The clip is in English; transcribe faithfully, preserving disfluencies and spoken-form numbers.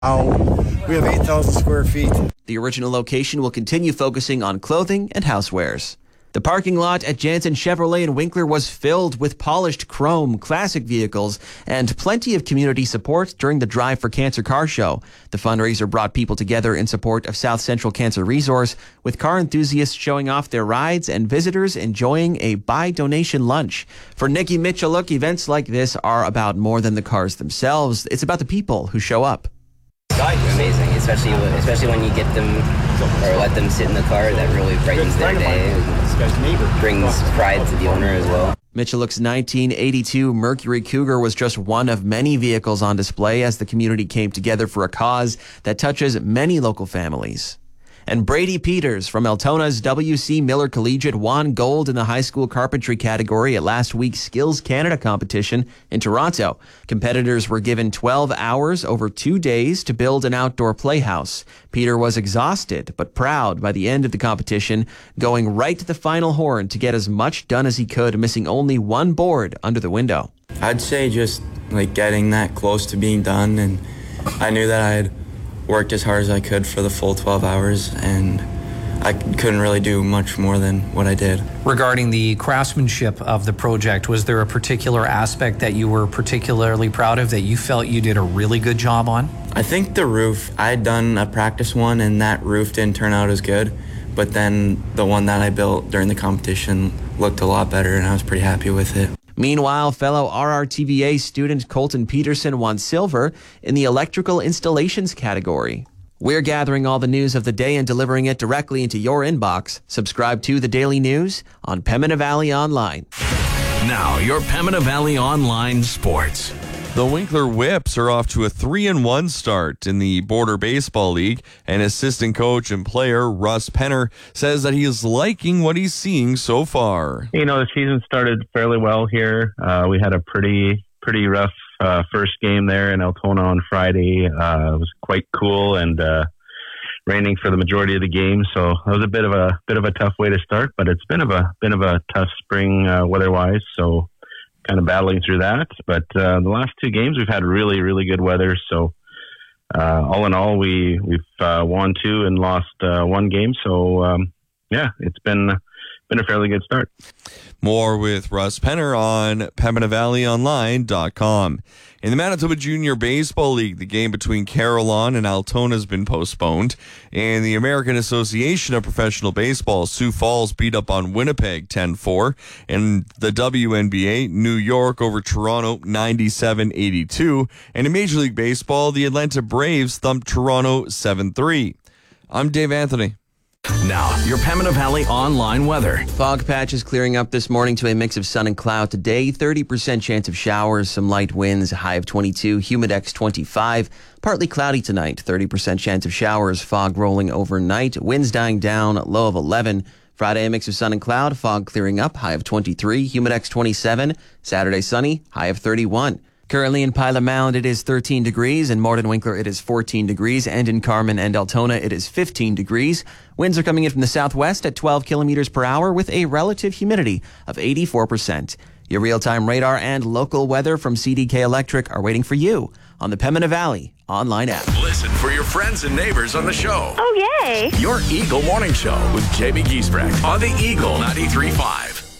We have eight thousand square feet. The original location will continue focusing on clothing and housewares. The parking lot at Jansen Chevrolet in Winkler was filled with polished chrome classic vehicles and plenty of community support during the Drive for Cancer car show. The fundraiser brought people together in support of South Central Cancer Resource, with car enthusiasts showing off their rides and visitors enjoying a buy-donation lunch. For Nikki Mitchelluk, events like this are about more than the cars themselves. It's about the people who show up. Amazing, especially especially when you get them or let them sit in the car. That really brightens their day and brings pride to the owner as well. Mitchelluk's nineteen eighty-two Mercury Cougar was just one of many vehicles on display as the community came together for a cause that touches many local families. And Brady Peters from Altona's W C Miller Collegiate won gold in the high school carpentry category at last week's Skills Canada competition in Toronto. Competitors were given twelve hours over two days to build an outdoor playhouse. Peter was exhausted but proud by the end of the competition, going right to the final horn to get as much done as he could, missing only one board under the window. I'd say just like getting that close to being done, and I knew that I had worked as hard as I could for the full twelve hours, and I couldn't really do much more than what I did. Regarding the craftsmanship of the project, was there a particular aspect that you were particularly proud of that you felt you did a really good job on? I think the roof. I had done a practice one, and that roof didn't turn out as good, but then the one that I built during the competition looked a lot better, and I was pretty happy with it. Meanwhile, fellow R R T V A student Colton Peterson won silver in the electrical installations category. We're gathering all the news of the day and delivering it directly into your inbox. Subscribe to The Daily News on Pembina Valley Online. Now, your Pembina Valley Online sports. The Winkler Whips are off to a three and one start in the Border Baseball League, and assistant coach and player Russ Penner says that he is liking what he's seeing so far. You know, the season started fairly well here. Uh, we had a pretty pretty rough uh, first game there in Altona on Friday. Uh, it was quite cool and uh, raining for the majority of the game, so it was a bit of a bit of a tough way to start. But it's been of a bit of a tough spring uh, weather-wise, so kind of battling through that. But uh, the last two games we've had really, really good weather. So uh, all in all, we, we've uh, won two and lost uh, one game. So um, yeah, it's been been a fairly good start. More with Russ Penner on Pembina Valley Online dot com. In the Manitoba Junior Baseball League, the game between Carillon and Altona has been postponed. In the American Association of Professional Baseball, Sioux Falls beat up on Winnipeg ten four. In the W N B A, New York over Toronto ninety-seven eighty-two. And in Major League Baseball, the Atlanta Braves thumped Toronto seven three. I'm Dave Anthony. Now, your Pembina Valley online weather. Fog patches clearing up this morning to a mix of sun and cloud today. thirty percent chance of showers, some light winds, a high of twenty-two, humidex twenty-five. Partly cloudy tonight, thirty percent chance of showers, fog rolling overnight, winds dying down, low of eleven. Friday, a mix of sun and cloud, fog clearing up, high of twenty-three, humidex twenty-seven. Saturday, sunny, high of thirty-one. Currently in Pilot Mound, it is thirteen degrees. In Morden Winkler, it is fourteen degrees. And in Carman and Altona, it is fifteen degrees. Winds are coming in from the southwest at twelve kilometers per hour with a relative humidity of eighty-four percent. Your real-time radar and local weather from C D K Electric are waiting for you on the Pembina Valley online app. Listen for your friends and neighbors on the show. Oh, yay! Your Eagle Morning Show with Jamie Giesbrecht on the Eagle ninety-three point five.